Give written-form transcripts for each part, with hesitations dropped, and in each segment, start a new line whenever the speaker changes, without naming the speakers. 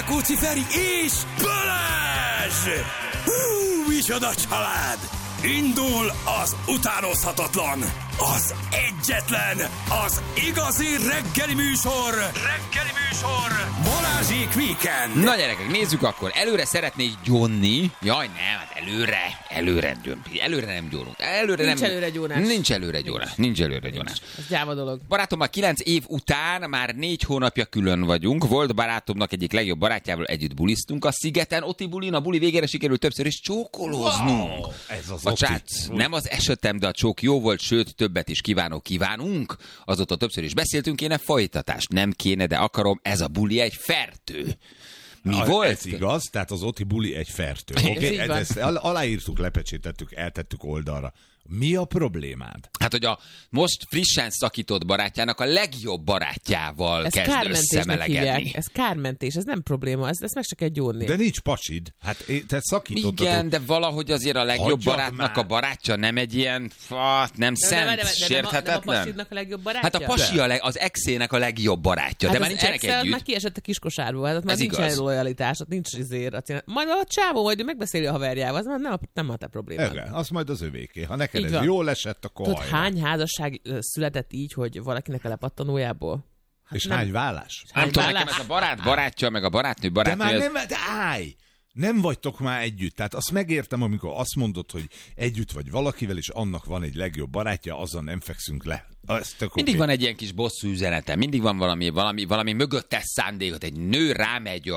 Rákóczi Feri és Balázs! Micsoda család! Indul az utánozhatatlan, az egyetlen, az igazi reggeli műsor, Balázsék Weekend.
Na gyerekek, nézzük akkor. Előre szeretnék gyónni. Jaj, nem, hát előre nem gyónunk. Nincs előre gyónás.
Ez gyáva dolog.
Barátommal 9 év után már 4 hónapja külön vagyunk. Volt barátomnak egyik legjobb barátjával együtt buliztunk a szigeten. Oti bulin, a buli végére sikerült többször is csókolóznunk.
Wow, ez az
a csác, nem az esetem, de a csók jó volt, sőt, többet is kívánunk. Azóta többször is beszéltünk, kéne folytatást. Nem kéne, de akarom, ez a buli egy fertő. Mi volt?
Ez igaz, tehát az Oti buli egy fertő. Okay? Ezt aláírtuk, lepecsétettük, eltettük oldalra. Mi a problémád?
Hát, hogy a most frissen szakított barátjának a legjobb barátjával kezd összemelegedni.
Ez kármentés, ez nem probléma, ezt meg se kell gyónni.
De nincs pasid. Hát te szakítottad.
Igen, de valahogy azért a legjobb barátnak a barátja nem egy ilyen, nem szent, sérthetetlen.
Nem a pasidnak a legjobb barátja?
Hát a pasi az exének a legjobb barátja,
hát
de már nincsenek együtt.
Már kiesett a kiskosárból, hát már nincsen lojalitás, nincs majd a csávó majd megbeszéli a haverjával, az nem a te problémád.
Igen, az majd az övéké. Ha neked ez jól esett, akkor
tudod, hány házasság született így, hogy valakinek a lepattanójából? Hát
és hány vállás?
Nem tudom, nekem ez a barát barátja, meg a barátnő barátnő.
De állj! Nem vagytok már együtt. Tehát azt megértem, amikor azt mondod, hogy együtt vagy valakivel, és annak van egy legjobb barátja, azzal nem fekszünk le.
Mindig van egy ilyen kis bosszú üzenete, mindig van valami mögöttes szándékot. Egy nő rámegy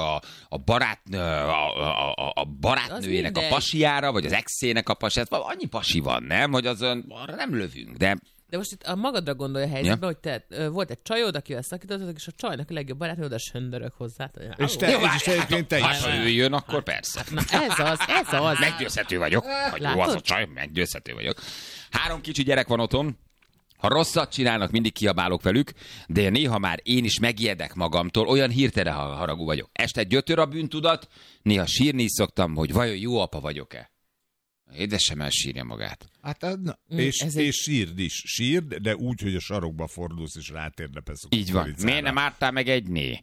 a barátnőjének a pasiára, vagy az exének a pasiára. Annyi pasi van, nem? Hogy azon arra nem lövünk,
De most itt a magadra gondolja a helyzetben, hogy te volt egy csajod, akivel szakítottatok, és a csajnak a legjobb barátnő oda söndörög hozzá.
És te
ha ő jön, akkor persze.
Na ez az.
Meggyőzhető vagyok. Jó az a csaj, meggyőzhető vagyok. 3 kicsi gyerek van otthon. Ha rosszat csinálnak, mindig kiabálok velük, de néha már én is megijedek magamtól, olyan hirtelen haragú vagyok. Este gyötör a bűntudat, néha sírni is szoktam, hogy vajon jó apa vagyok-e. Édesem elsírja magát.
Hát, és sírd is. Sírd, de úgy, hogy a sarokba fordulsz, és rátérdepesz.
Így van. Miért nem ártál meg egy né?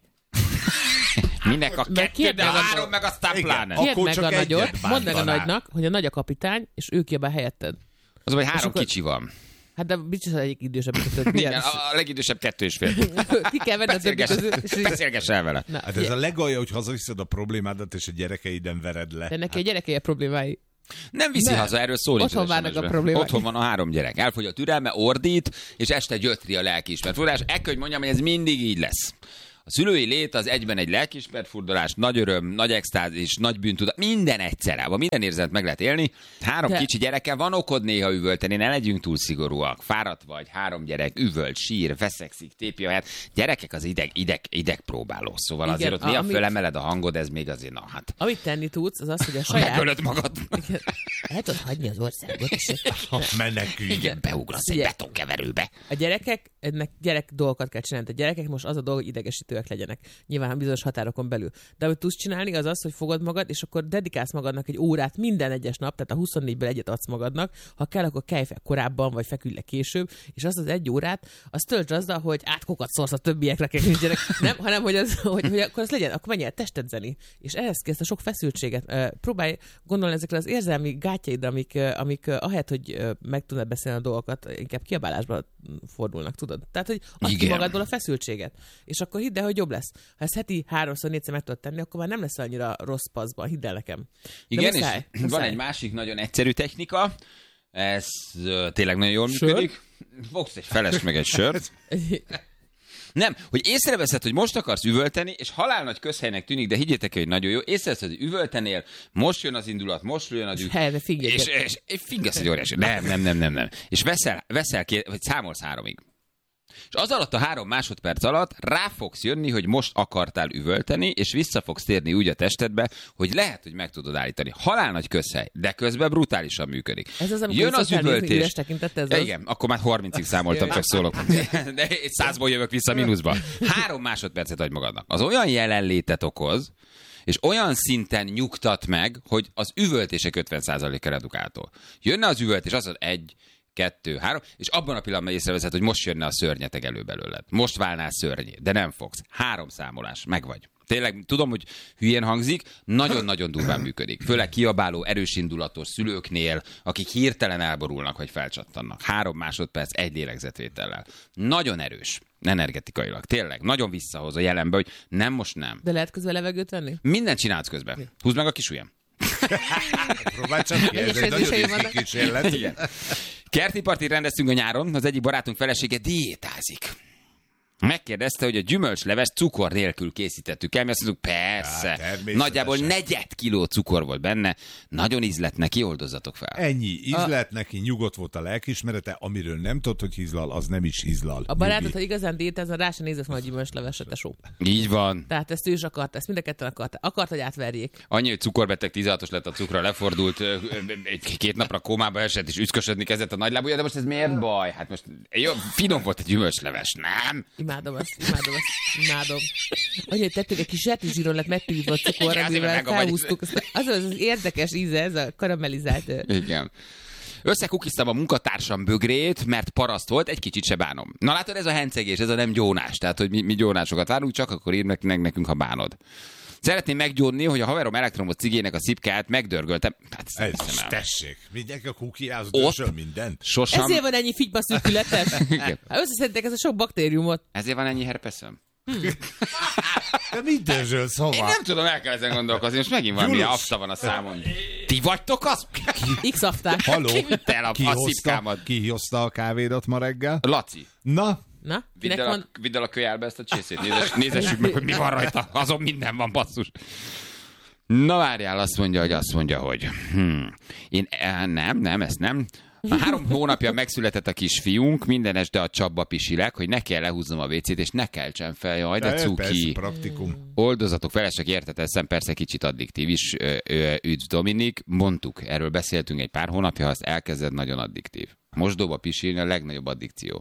Minek a 2, de 3, meg aztán pláne.
Kérd meg a nagyot, mondd meg a nagynak, hogy a nagy a kapitány, és ő kiabál helyetted.
Az, hogy 3 kicsi van.
Hát de biztos az egyik idősebb, mint a többi.
Igen, a legidősebb 2,5.
Ki kell venni a többi közül.
Beszélgess el vele.
Na, hát ez a legalja, hogy hazaviszed a problémádat, és a gyerekeiden vered le.
De neki a gyerekei a problémái.
Nem viszi haza, erről szól nincs.
Otthon várnak a problémák.
Otthon van a 3 gyerek. Elfogy a türelme, ordít, és este gyötri a lelkiismertfordulás. Hogy mondjam, hogy ez mindig így lesz. A szülői lét az egyben egy lelkiismertfordulás, nagy öröm, nagy extázis, nagy bűntudat, minden egyszerre, minden érzet meg lehet élni. 3 kicsi gyerekkel van okod néha üvölteni, ne legyünk túl szigorúak. Fáradt vagy, 3 gyerek, üvölt, sír, veszekszik, tépi a helyet. Gyerekek az ideg próbáló, szóval igen, azért ott néha fölemeled a hangod, ez még azért,
Amit tenni tudsz, az az, hogy a saját...
Megölöd magad.
El tudod hagyni az országot, és...
Menekülj.
Igen, beugrasz egy betonkeverőbe.
A gyerekeknek gyerek dolgokat kell csinálni. A gyerekek most az a dolog, hogy idegesítőek legyenek. Nyilván bizonyos határokon belül. De amit tudsz csinálni, az az, hogy fogod magad, és akkor dedikálsz magadnak egy órát minden egyes nap, tehát a 24-ből egyet adsz magadnak. Ha kell, akkor kelj fel korábban, vagy feküdj le később, és azt az 1 órát, azt töltsd azzal, hogy átkokat szórsz a többiekre, nem, hanem hogy akkor az legyen, akkor menj el testedzeni. És ehhez kell ezt a sok feszültséget. Próbálj gondolni ezekre az érzelmi gátjaidra, amik ahelyett, hogy meg tudnád beszélni a dolgokat, inkább kiabálásba fordulnak, tudod? Tehát, hogy adj ki magadból a feszültséget. És akkor hidd el, hogy jobb lesz. Ha ezt heti 3-4-szer meg tudod tenni, akkor már nem lesz annyira rossz paszban, hidd el nekem.
Igen, muszáj, és van egy másik nagyon egyszerű technika, ez tényleg nagyon jól működik. Fogsz egy felest meg egy sört. Nem, hogy észreveszed, hogy most akarsz üvölteni, és halál nagy közhelynek tűnik, de higgyétek el, hogy nagyon jó. Észreveszed, hogy üvöltenél, most jön az indulat, most jön a düh. És fingasz egy óriási. Nem. És veszel ki, vagy számolsz 3-ig. És az alatt a 3 másodperc alatt rá fogsz jönni, hogy most akartál üvölteni, és vissza fogsz térni úgy a testedbe, hogy lehet, hogy meg tudod állítani. Halál nagy közhely, de közben brutálisan működik.
Ez az, amikor jön az üvöltés.
Igen, akkor már 30-ig számoltam, csak szólok. De 100-ból jövök vissza mínuszba. 3 másodpercet adj magadnak. Az olyan jelenlétet okoz, és olyan szinten nyugtat meg, hogy az üvöltések 50%-a redukáltól. Jönne az üvöltés, az 1, 2, 3, és abban a pillanatban észreveszed, hogy most jönne a szörnyeteg elő belőled. Most válnál szörnyé, de nem fogsz. 3 számolás, meg vagy. Tényleg, tudom, hogy hülyén hangzik, nagyon-nagyon durván működik. Főleg kiabáló, erősindulatos szülőknél, akik hirtelen elborulnak, vagy felcsattannak. 3 másodperc, 1 lélegzetvétellel. Nagyon erős. Energetikailag. Tényleg. Nagyon visszahoz a jelenbe, hogy nem, most nem.
De lehet közben levegőt venni?
Mindent csinálsz közben. Húzd meg a kis ujjam.
Próbálj csak ki, ez egy nagyon izgi kísérlet.
Igen. Kerti partit rendeztünk a nyáron, az egyik barátunk felesége diétázik. Megkérdezte, hogy a gyümölcsleves cukor nélkül készítettük el, mi azt mondjuk, persze. Nagyjából 4 kiló cukor volt benne, nagyon ízlett neki, oldozzatok fel.
Ennyi, ízlett neki, nyugodt volt a lelkiismerete, amiről nem tudod, hogy hízlal, az nem is hízlal.
A barátod, ha igazán diétázna, rá sem nézett volna a gyümölcsleves, tesó.
Így van.
Tehát ezt ő is akarta, ezt mind a ketten akarta. Akart, hogy átverjék.
Annyi, hogy cukorbeteg 16-os lett a cukra, lefordult, 2 napra kómába esett, és üszkösödni kezdett a nagylábúja, de most ez miért baj? Hát most jó, finom volt a gyümölcsleves, nem?
Imádom azt. Annyi, tettük egy kis zsertizsíron lett megpívva a cukor, amivel felhúztuk. Az érdekes íze, ez a karamellizált.
Igen. Összekukiztam a munkatársam bögrét, mert paraszt volt, egy kicsit se bánom. Na látod, ez a hencegés, ez a nem gyónás. Tehát, hogy mi gyónásokat várunk, csak akkor írd nekünk, ha bánod. Szeretném meggyónni, hogy a haverom elektromos cigének a szipkáját megdörgöltem. Hát,
ez, tessék, mindenki a kukiához dörsöl mindent.
Sosem...
Ezért van ennyi figyba szűkületes. Összeszedtek ezt a sok baktériumot.
Ezért van ennyi herpeszöm.
De mit dörzsölsz hova?
Én nem tudom, el kell ezen gondolkozni, most megint valami afta van a számon. Ti vagytok az?
X-afták.
Haló,
Ki vitte el a szipkámat?
Ki hozta a kávédat ma reggel?
Laci.
Na?
Vidd el a kölyálbe ezt a csészét, nézessük meg, hogy mi van rajta. Azon minden van, basszus. Na várjál, azt mondja, hogy nem, ezt nem. 3 hónapja megszületett a kisfiunk, minden este a csapba pisilek, hogy ne kell lehúznom a WC-t, és ne keltsen fel, jaj, de cuki.
Persze, praktikum.
Oldozatok felesek, érteteszem, persze kicsit addiktív is. Üdv Dominik, mondtuk, erről beszéltünk egy pár hónapja, ha azt elkezded, nagyon addiktív. Mosdóba pisilni a legnagyobb addikció.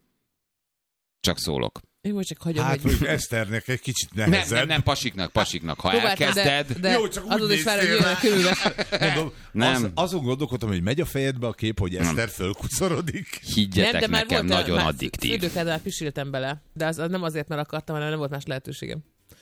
Csak szólok.
Én most csak hagyom,
hát, hogy Eszternek egy kicsit nehezebb.
Nem, pasiknak. Ha elkezded...
De jó, csak azon is vár, hogy jön körülre.
Mondom, nem. Azon gondolkodtam, hogy megy a fejedbe a kép, hogy Eszter fölkuszorodik.
Higgyetek nem, nekem, nagyon addiktív.
Fürdőkádnál pisiltem bele, de az nem azért, mert akartam, hanem nem volt más lehetőségem.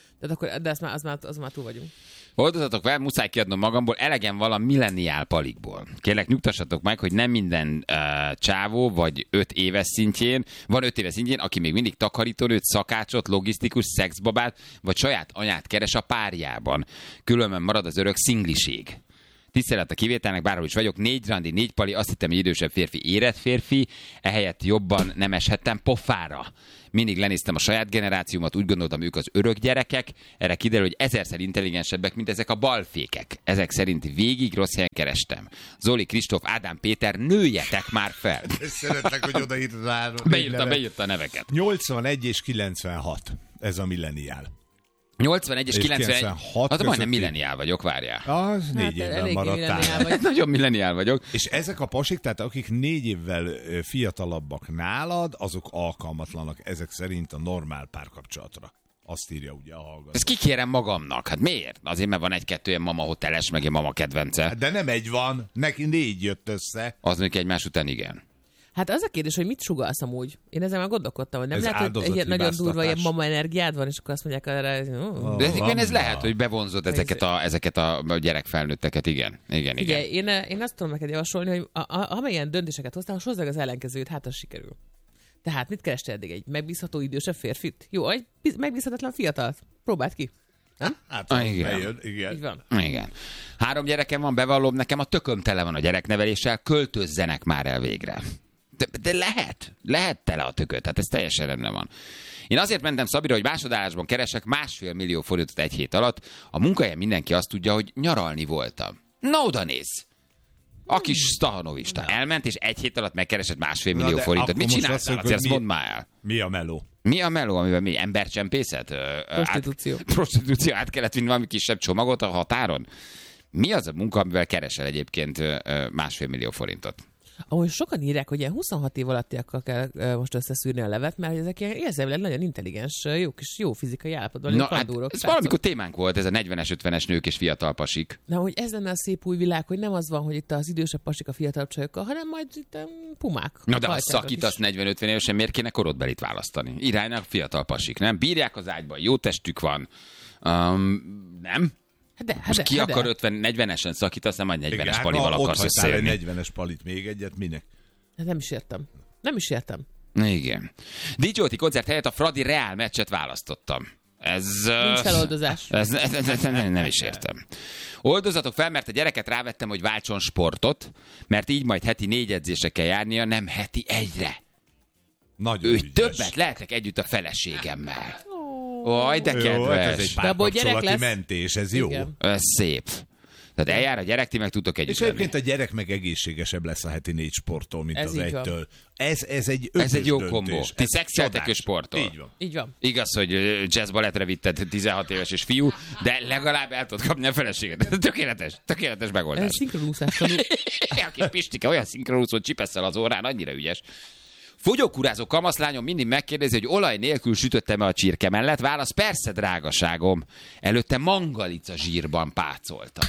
De az már túl vagyunk.
Oldozatok fel, muszáj kiadnom magamból, elegem van a milleniál palikból. Kérlek, nyugtassatok meg, hogy nem minden csávó vagy 5 éves szintjén, van 5 éves szintjén, aki még mindig takarítónőt, szakácsot, logisztikus, szexbabát, vagy saját anyát keres a párjában. Különben marad az örök szingliség. Tisztelet a kivételnek, bárhol is vagyok, 4 randi, 4 pali, azt hittem, hogy idősebb férfi, érett férfi, ehelyett jobban nem eshettem pofára. Mindig lenéztem a saját generációmat, úgy gondoltam, ők az örök gyerekek, erre kiderül, hogy 1000-szer intelligensebbek, mint ezek a balfékek. Ezek szerint végig rossz helyen kerestem. Zoli, Kristóf, Ádám, Péter, nőjetek már fel!
Szeretnek, hogy odaírtad rá.
Beírta a neveket.
81 és 96, ez a milleniál.
81 és 91. Hát majdnem milleniál vagyok, várjál.
Az 4 évvel maradtál.
Nagyon milleniál vagyok.
És ezek a pasik, tehát akik 4 évvel fiatalabbak nálad, azok alkalmatlanak ezek szerint a normál párkapcsolatra. Azt írja ugye a hallgató.
Ezt kikérem magamnak. Hát miért? Azért, mert van 1-2 ilyen mama hoteles, meg ilyen mama kedvence.
De nem egy van, neki 4 jött össze.
Az mondjuk egymás után igen.
Hát az a kérdés, hogy mit sugallsz amúgy? Én ezzel már gondolkodtam, hogy nem lehet, hogy egy nagyon durva ilyen mama energiád van, és akkor azt mondják erre...
De ez lehet, hogy bevonzod ezeket a gyerekfelnőtteket, igen. Igen.
Én azt tudom neked javasolni, hogy amilyen döntéseket hoztál, most hozzá az ellenkezőt, hát az sikerül. Tehát mit kerestél eddig? Egy megbízható idősebb férfit? Jó, egy megbízhatatlan fiatalt. Próbáld ki. Nem?
Hát
igen.
Így van.
Igen. 3 gyerekem van, bevallom, nekem a tököm tele van a gyerekneveléssel, költözzenek már el végre. De lehet tele a tököt, tehát ez teljesen rendben van. Én azért mentem Szabira, hogy másodállásban keresek 1,5 millió forintot egy hét alatt. A munkahelyen mindenki azt tudja, hogy nyaralni voltam. Na oda nézz! A kis Stahanovista elment, és egy hét alatt megkeresett 1,5 millió forintot. Mit csináltál? Ezt mondd már el.
Mi a meló?
Mi a meló, amivel mi? Embercsempészet? Prostitúció. Át kellett vinni valami kisebb csomagot a határon? Mi az a munka, amivel keresel egyébként 1,5 millió forintot?
Ahogy sokan írják, hogy ilyen 26 év alattiakkal kell most összeszűrni a levet, mert ezek ilyen érzelmileg nagyon intelligens, jó fizikai állapotban.
Na, hát ez valamikor témánk volt, ez a 40-es, 50-es nők és fiatal pasik.
Na, hogy ez lenne a szép új világ, hogy nem az van, hogy itt az idősebb pasik a fiatal csajokkal, hanem majd itt pumák.
Na, de ha szakítasz 40-50 évesen, miért kéne korodbelit választani? Iránynak fiatal pasik, nem? Bírják az ágyban, jó testük van, Nem. Most ki akar 50-40-esen szakítasz, nem egy 40-es palival akarsz összeérni.
Ott egy 40-es palit még egyet, minek?
Nem is értem.
Igen. DJ-ti koncert helyett a Fradi Reál meccset választottam.
Nincs feloldozás.
Nem is értem. Oldozatok fel, mert a gyereket rávettem, hogy váltson sportot, mert így majd heti 4 edzésre kell járnia, nem heti 1-re.
Nagyon
ő
ügyes.
Többet lehetek együtt a feleségemmel. Aj, de kedves.
Jó, ez egy párkapcsolati mentés, ez jó.
Igen.
Ez szép. Tehát eljár a gyerek, ti meg tudtok együtt
És egyébként a gyerek meg egészségesebb lesz a heti 4 sporttól, mint
ez
az 1-től. Ez egy
jó
döntés.
kombó. Ti szexeltek és sportol.
Így van.
Igaz, hogy jazz balettre vitted 16 éves és fiú, de legalább el tudod kapni a feleséget. Tökéletes megoldás.
Ez szinkronúszás tanul.
A kis Pistike olyan szinkronúszó csipesszel az órán, annyira ügyes. Fogyókúrázó kamaszlányom mindig megkérdezi, hogy olaj nélkül sütöttem-e a csirke mellett. Válasz, persze, drágaságom. Előtte mangalica zsírban pácoltam.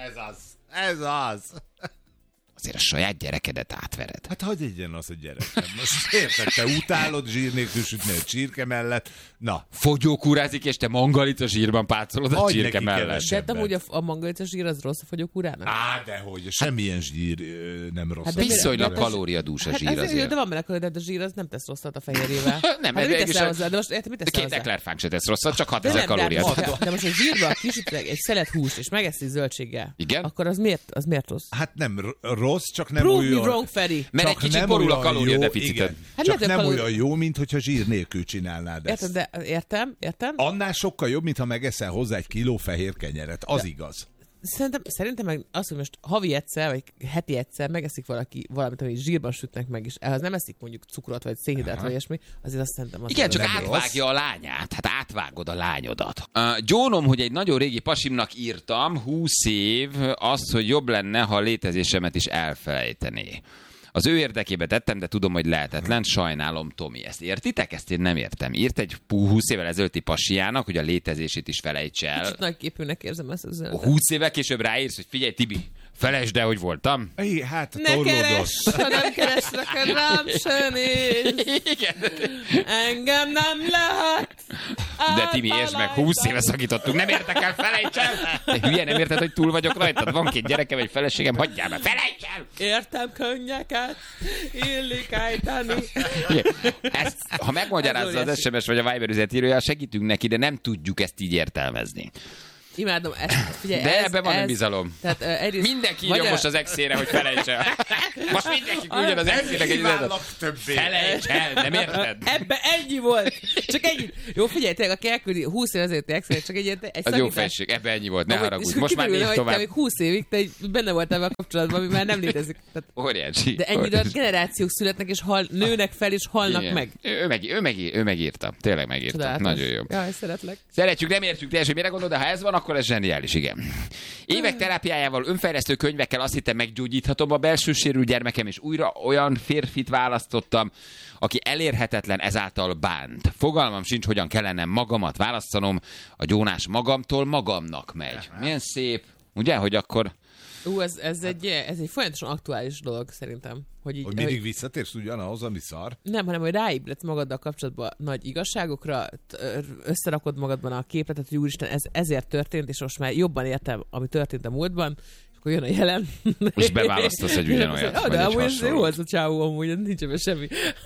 Ez az.
Azért a saját gyerekedet átvered.
Hát hagyj egyen az a gyerek. Most érted, te utálod zsír nélkül sütni a csirke mellett. Na.
Fogyókúrázik, és te mangalica zsírban pácolod a csirke mellett.
De amúgy a mangalica zsír az rossz a fogyókúrának?
Dehogy. Semmilyen zsír nem rossz.
Hát viszonylag kalóriadús a zsír azért.
De van benne kalória, de a zsír az nem tesz rosszat a fehérjével.
Nem,
hát mit teszel hozzá? De most érted, mit teszel
hozzá? 2 eklerfánk se tesz rosszat, csak 6000 kalóriát.
De most a zsírba kisütnek egy szelet húst, és megeszi zöldséggel.
Igen?
Akkor az miért rossz?
Hát nem rossz, csak nem
Prove
olyan...
me wrong, Feri.
Mert egy kicsit borul a kalóriadeficitet.
Hát csak nem olyan jó, mint hogyha zsír nélkül csinálnád ezt.
Érted, de értem.
Annál sokkal jobb, mintha megeszel hozzá 1 kiló fehér kenyeret. Az igaz.
Szerintem meg az, hogy most havi egyszer, vagy heti egyszer megeszik valaki valamit, amit zsírban sütnek meg, és ehhez nem eszik mondjuk cukrot, vagy szénhidrát, vagy ilyesmi, azért azt szerintem...
Igen, csak átvágja a lányát. Hát átvágod a lányodat. Gyónom, hogy egy nagyon régi pasimnak írtam, 20 év, azt, hogy jobb lenne, ha a létezésemet is elfelejtené. Az ő érdekébe tettem, de tudom, hogy lehetetlen. Sajnálom, Tomi. Ezt értitek? Ezt én nem értem. Írt egy 20 évvel ezelőtti pasiának, hogy a létezését is felejts el.
Kicsit nagyképűnek érzem ezt az üzenetet.
20 évvel később ráírsz, hogy figyelj, Tibi, felejtsd el, hogy voltam.
Hát,
ne keresd, ha nem keresnek, rám se néz.
Igen.
Engem nem lehet.
De Timi, értsd meg, 20 éve szakítottunk, nem értek el, felejts el! De hülye, nem érted, hogy túl vagyok rajtad? Van 2 gyerekem, egy feleségem, hagyjál meg, felejts el!
Értem könnyeket, illik ejteni.
Ha megmagyarázza az SMS vagy a Viber üzenetírója, segítünk neki, de nem tudjuk ezt így értelmezni.
Imádom ezt. Figyelj,
de ebben van bizalom.
Tehát, egyrészt,
mindenki írja most az exére, hogy felejts el. Most mindenki küldjön az exének egy üzenetet. Felejts el, nem érted?
Ebben ennyi volt. Csak ennyi. Jó, figyelj, tényleg, aki elküldi 20 év ezelőtti exére, csak egy
az jó felség, ebben ennyi volt, ne haragudj. Most már nézd tovább.
Te még 20 évig, te benne voltál ebben a kapcsolatban, ami már nem létezik. Tehát,
óriási.
De ennyi időt generációk születnek, és nőnek fel, és halnak
igen.
meg.
Ő megírta. Tényleg megírta.
Csodálatos.
Nagyon jó.
Jaj, szeretlek.
Szeretjük, nem értjük teljesen, mire gondol, de ha ez van, akkor ez zseniális, igen. Évek terápiájával, önfejlesztő könyvekkel azt hittem, meggyógyíthatom a belső sérült gyermekem, és újra olyan férfit választottam, aki elérhetetlen, ezáltal bánt. Fogalmam sincs, hogyan kellene magamat választanom, a gyónás magamtól magamnak megy. Milyen szép, ugye, hogy akkor...
Ez egy folyamatosan aktuális dolog szerintem. Hogy
mindig visszatérsz ugyanahoz, ami szar?
Nem, hanem hogy ráébredsz magaddal kapcsolatban nagy igazságokra, összerakod magadban a képletet, hogy úristen, ez ezért történt, és most már jobban értem, ami történt a múltban, akkor jön a jelen.
És beválasztasz egy ugyanolyat.
De amúgy ez jó az a csávó, amúgy nincs ebben semmi.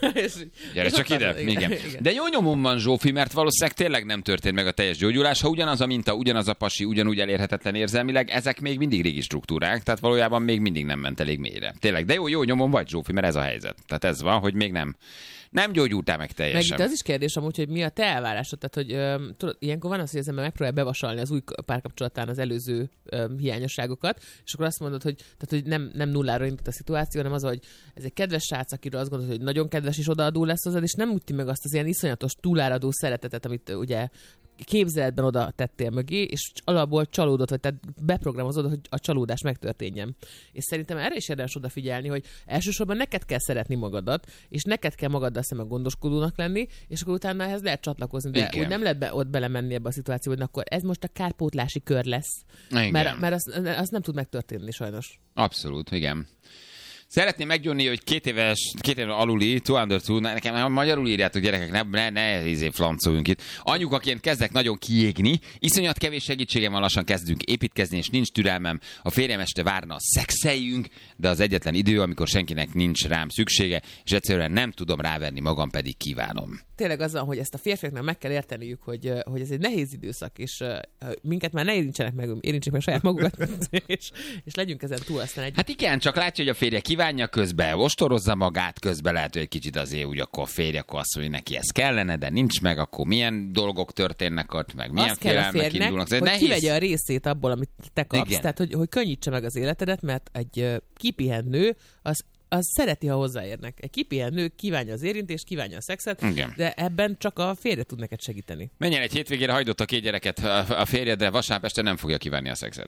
Gyere csak ide. Igen. De jó nyomom van, Zsófi, mert valószínűleg tényleg nem történt meg a teljes gyógyulás. Ha ugyanaz a minta, ugyanaz a pasi, ugyanúgy elérhetetlen érzelmileg, ezek még mindig régi struktúrák, tehát valójában még mindig nem ment elég mélyre. Tényleg, de jó nyomom vagy, Zsófi, mert ez a helyzet. Tehát ez van, hogy még nem gyógyultál meg teljesen.
Meg itt az is kérdés amúgy, hogy mi a te elvárásod. Tehát, hogy tudod, ilyenkor van az, hogy az ember megpróbálja bevasalni az új párkapcsolatán az előző hiányosságokat, és akkor azt mondod, hogy, tehát, hogy nem nullára indult a szituáció, hanem az, hogy ez egy kedves srác, akiről azt gondolod, hogy nagyon kedves és odaadó lesz hozzád, és nem üti meg azt az ilyen iszonyatos túláradó szeretetet, amit ugye képzeletben oda tettél mögé, és alapból csalódott, vagy tehát beprogramozod, hogy a csalódás megtörténjen. És szerintem erre is érdemes odafigyelni, hogy elsősorban neked kell szeretni magadat, és neked kell magaddal szemben gondoskodónak lenni, és akkor utána ehhez lehet csatlakozni, de úgy nem lehet ott belemenni ebbe a szituációba, hogy akkor ez most a kárpótlási kör lesz. Mert az nem tud megtörténni sajnos.
Abszolút, igen. Szeretném meggyónni, hogy 2 éven aluli, 202, nekem magyarul írjátok, gyerekek, ne flancoljunk itt. Anyukaként kezdek nagyon kiégni, iszonyat kevés segítségem van, lassan kezdünk építkezni, és nincs türelmem. A férjem este várna, szexeljünk, de az egyetlen idő, amikor senkinek nincs rám szüksége, és egyszerűen nem tudom rávenni magam, pedig kívánom.
Tényleg azzal, hogy ezt a férfiaknak meg kell érteniük, hogy ez egy nehéz időszak, és minket már ne érintsenek meg saját magukat, és legyünk ezen túl, aztán
Hát igen, csak látja, hogy a férje kívánja közben, ostorozza magát közben, lehet, hogy egy kicsit azért úgy, akkor a férje akkor azt mondja, hogy neki ez kellene, de nincs meg, akkor milyen dolgok történnek ott, meg milyen félelmek indulnak.
Hogy nehéz. Kivegye a részét abból, amit te kapsz, igen. Tehát hogy könnyítse meg az életedet, mert egy kipihent nő, az szereti, ha hozzáérnek. Egy kipihent nő kívánja az érintést, kívánja a szexet, igen. De ebben csak a férje tud neked segíteni.
Menjen egy hétvégére, hagydott a 2 gyereket a férjed, de vasárnap este nem fogja kívánni a szexet.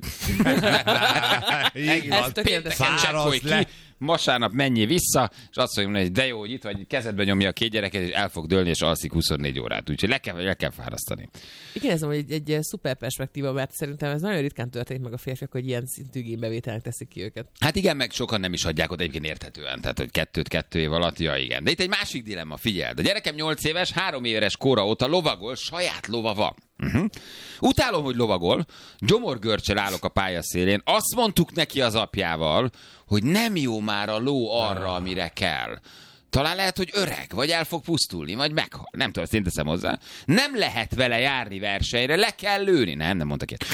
Pénteken csekkolj ki, vasárnap menjél vissza, és azt mondja, hogy de jó, hogy itt vagy, kezedbe nyomja a 2 gyereket, és el fog dőlni, és alszik 24 órát. Úgyhogy le kell fárasztani.
Igen, ez egy szuper perspektíva, mert szerintem ez nagyon ritkán történik meg a férfiak, hogy ilyen szintű igénybevételnek teszik ki őket.
Hát igen, meg sokan nem is hagyják ott egyébként érthetően. Tehát, hogy 2 év alatt, ja igen. De itt egy másik dilemma, figyeld. A gyerekem 8 éves, 3 éves kora óta lovagol, saját lova van. Utálom, hogy lovagol, gyomorgörcsel állok a pályaszélén, azt mondtuk neki az apjával, hogy nem jó már a ló arra, amire kell. Talán lehet, hogy öreg, vagy el fog pusztulni, vagy meghal. Nem tudom, ezt én teszem hozzá. Nem lehet vele járni versenyre, le kell lőni. Nem mondtak ilyet.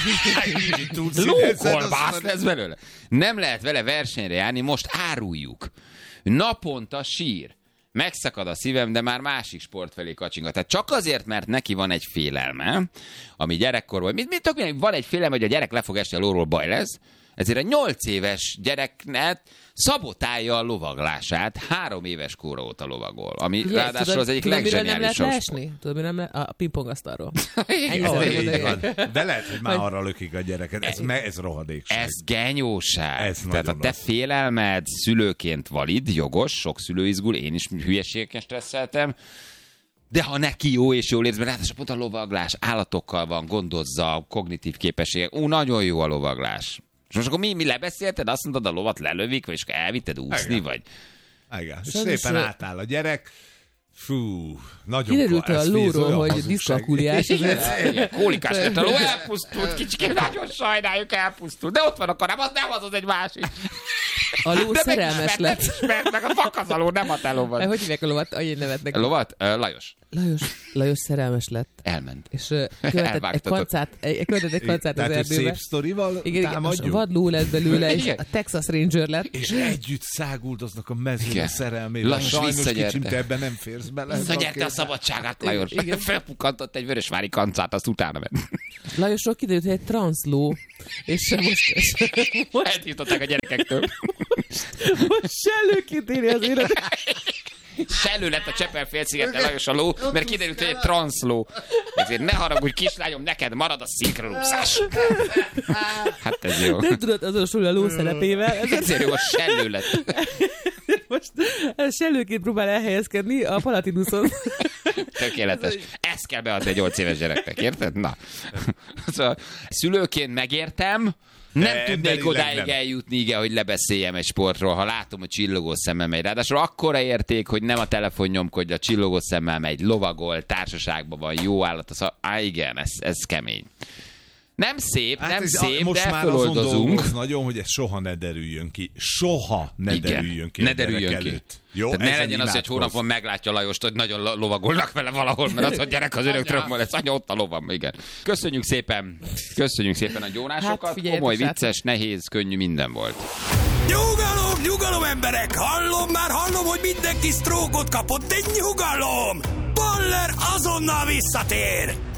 Lókolbász lesz belőle. Nem lehet vele versenyre járni, most áruljuk. Naponta sír. Megszakad a szívem, de már másik sport felé kacsingat. Tehát csak azért, mert neki van egy félelme, ami gyerekkorban... Van egy félelme, hogy a gyerek le fog esni a lóról, baj lesz, ezért a 8 éves gyereknek szabotálja a lovaglását, 3 éves kóra óta lovagol, ami ugye, ráadásul az egyik legzseniálisabb sport.
Tudod, mi nem a pingpongasztalról.
De lehet, hogy már arra lökik a gyereket. Ez rohadékság.
Ez genyóság. Tehát a te félelmed szülőként valid, jogos, sok szülő izgul, én is hülyeségeken stresszeltem, de ha neki jó és jól érz, mert ráadásul pont a lovaglás állatokkal van, gondozza, kognitív képességek. Nagyon jó a lovaglás. És most akkor mi lebeszélted? Azt mondtad, a lovat lelövik, vagy elvitted úszni, igen. Vagy?
Igen, és szépen átáll a gyerek. Fú, nagyon
kiderült a lóról, hogy diszkalkuliás.
Kólikás lett a ló, elpusztult, kicsikém, nagyon sajnáljuk, elpusztult. De ott van a karám, az nem az egy másik.
A ló de szerelmes lett.
Meg a fakazaló, nem a te lovat.
Hogy hívják a lovat? Annyi nevet neki.
A lovat? Lajos.
Lajos szerelmes lett.
Elment.
És követett egy kancát az erdőbe.
Tehát, szép sztorival támadjuk?
Igen, vadló lett belőle, és a Texas Ranger lett.
És együtt száguldoznak a mezőn a szerelmével. Sajnos kicsim, te ebben nem férsz bele.
Visszanyerte a szabadságát, Lajos. Felpukkantott egy vörösvári kancát, azt utána ment.
Lajosról kiderült, hogy egy transzló. És most
eltiltották a gyerekektől.
Most sellőként éli az élet.
Sellő lett a Csepel-félszigeten, Lajos a ló, mert kiderült, hogy egy transzló. Ezért ne haragudj, kislányom, neked marad a szinkronúszás. Hát ez jó.
Nem tudod azonosulni a ló szerepével.
Ezért jó, a sellő lett.
Most sellőként próbál elhelyezkedni a Palatinuson.
Tökéletes. Ezt kell beadni egy 8 éves gyereknek, érted? Na. Szóval szülőként megértem, nem tudnék odáig eljutni, igen, hogy lebeszéljem egy sportról, ha látom, hogy csillogó szemmel megy. Ráadásul akkora érték, hogy nem a telefon nyomkodja, a csillogó szemmel megy, lovagol, társaságban van, jó állat. Igen, ez kemény. Nem szép, hát
most
de
már
föloldozunk.
Nagyon, hogy ez soha ne derüljön ki. Soha ne derüljön ki.
Ne derüljön ki. Jó, tehát ne legyen az, hogy hónapon meglátja Lajost, hogy nagyon lovagolnak vele valahol, mert az a gyerek az öröktől lesz, anya ott a lovam, igen. Köszönjük szépen a gyónásokat, hát, komoly, vicces, nehéz, könnyű, minden volt.
Nyugalom emberek, hallom, hogy mindenki sztrókot kapott, de nyugalom! Baller azonnal visszatér!